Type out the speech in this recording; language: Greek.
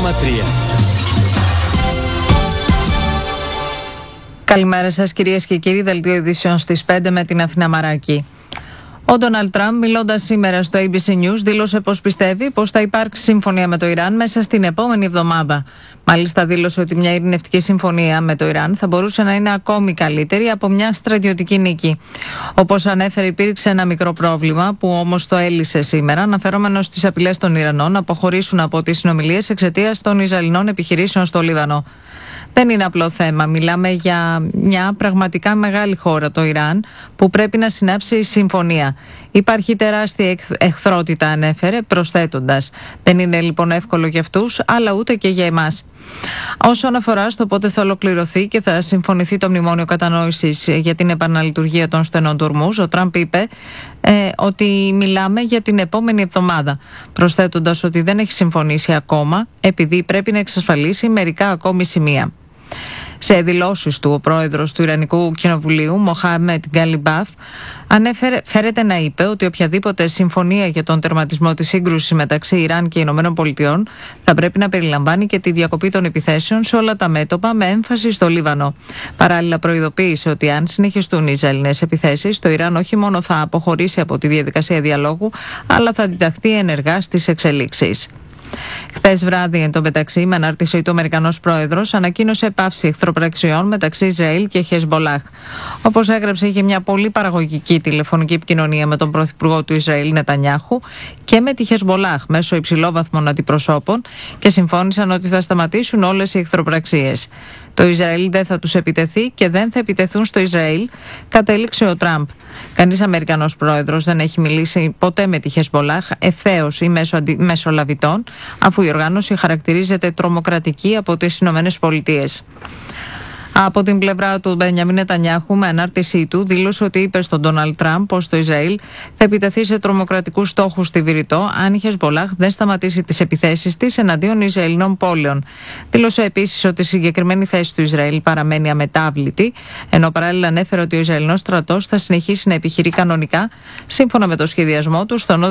Καλημέρα σας κυρίες και κύριοι, δελτίο ειδήσεων στις 5 με την Αθηνά Μαράκη. Ο Ντόναλντ Τραμπ, μιλώντας σήμερα στο ABC News, δήλωσε πως πιστεύει πως θα υπάρξει συμφωνία με το Ιράν μέσα στην επόμενη εβδομάδα. Μάλιστα, δήλωσε ότι μια ειρηνευτική συμφωνία με το Ιράν θα μπορούσε να είναι ακόμη καλύτερη από μια στρατιωτική νίκη. Όπως ανέφερε, υπήρξε ένα μικρό πρόβλημα που όμως το έλυσε σήμερα, αναφερόμενος στις απειλές των Ιρανών να αποχωρήσουν από τις συνομιλίες εξαιτίας των Ισραηλινών επιχειρήσεων στο Λίβανο. Δεν είναι απλό θέμα. Μιλάμε για μια πραγματικά μεγάλη χώρα, το Ιράν, που πρέπει να συνάψει συμφωνία. Υπάρχει τεράστια εχθρότητα, ανέφερε, προσθέτοντας. Δεν είναι λοιπόν εύκολο για αυτούς, αλλά ούτε και για εμάς. Όσον αφορά στο πότε θα ολοκληρωθεί και θα συμφωνηθεί το μνημόνιο κατανόησης για την επαναλειτουργία των στενών του Ορμούζ, ο Τραμπ είπε ότι μιλάμε για την επόμενη εβδομάδα, προσθέτοντας ότι δεν έχει συμφωνήσει ακόμα επειδή πρέπει να εξασφαλίσει μερικά ακόμη σημεία. Σε δηλώσεις του, ο πρόεδρος του Ιρανικού Κοινοβουλίου, Μοχάμετ Γκαλιμπάφ, φέρεται να είπε ότι οποιαδήποτε συμφωνία για τον τερματισμό της σύγκρουσης μεταξύ Ιράν και Ηνωμένων Πολιτειών θα πρέπει να περιλαμβάνει και τη διακοπή των επιθέσεων σε όλα τα μέτωπα, με έμφαση στο Λίβανο. Παράλληλα, προειδοποίησε ότι αν συνεχιστούν οι Ισραηλινές επιθέσεις, το Ιράν όχι μόνο θα αποχωρήσει από τη διαδικασία διαλόγου, αλλά θα αντιταχθεί ενεργά στις εξελίξεις. Χθες βράδυ, εν τω μεταξύ, με ανάρτησή του, ο Αμερικανός πρόεδρος ανακοίνωσε πάυση εχθροπραξιών μεταξύ Ισραήλ και Χεσμπολάχ. Όπως έγραψε, είχε μια πολύ παραγωγική τηλεφωνική επικοινωνία με τον πρωθυπουργό του Ισραήλ, Νετανιάχου, και με τη Χεσμπολάχ μέσω υψηλόβαθμων αντιπροσώπων και συμφώνησαν ότι θα σταματήσουν όλες οι εχθροπραξίες. Το Ισραήλ δεν θα τους επιτεθεί και δεν θα επιτεθούν στο Ισραήλ, κατέληξε ο Τραμπ. Κανείς Αμερικανός πρόεδρος δεν έχει μιλήσει ποτέ με τη Χεσμπολάχ ευθέως ή μέσω μεσολαβητών, αφού η οργάνωση χαρακτηρίζεται τρομοκρατική από τις Ηνωμένες Πολιτείες. Από την πλευρά του, Μπενιαμίν Νετανιάχου, με ανάρτησή του, δήλωσε ότι είπε στον Ντόναλντ Τραμπ πως το Ισραήλ θα επιτεθεί σε τρομοκρατικούς στόχους στη Βηρητό αν η Χεσμπολάχ δεν σταματήσει τις επιθέσεις της εναντίον Ισραηλινών πόλεων. Δήλωσε επίσης ότι η συγκεκριμένη θέση του Ισραήλ παραμένει αμετάβλητη, ενώ παράλληλα ανέφερε ότι ο Ισραηλινός στρατός θα συνεχίσει να επιχειρεί κανονικά, σύμφωνα με το σχεδιασμό του, στον